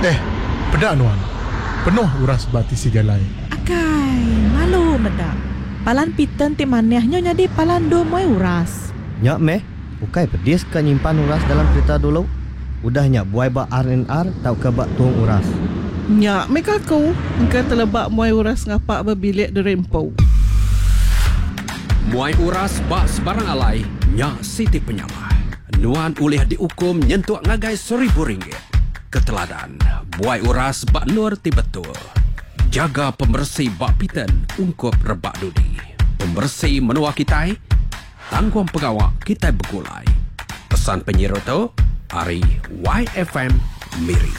Pedak nuan. Penuh uras bati si galai. Akai, malu medak. Palan piten ti manehnya jadi palan do moy uras. Nyak meh, ukai pedis ke nyimpan uras dalam kereta dulu. Udah nyak buai bak R&R tau ke bak tuang uras. Nyak mereka aku engkau terlebak muai uras ngapak berbilik di rempau. Muai uras bak sebarang alai, nyak Siti Penyamah. Nuan ulih dihukum nyentuak ngagai RM1,000. Keteladan, buai uras bak nur ti betul. Jaga pembersih bak piten ungkup rebak dudi. Pembersih menua kitai, tangguang pegawak kitai bergulai. Pesan penyiar tu, Ari YFM Miri.